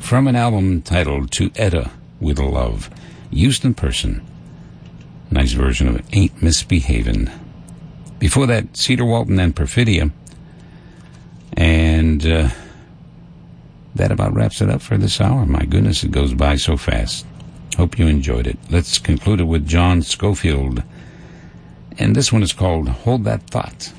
from an album titled To Etta With Love, Houston Person. Nice version of Ain't Misbehavin'. Before that, Cedar Walton and Perfidia. And that about wraps it up for this hour. My goodness, it goes by so fast. Hope you enjoyed it. Let's conclude it with John Scofield. And this one is called Hold That Thought.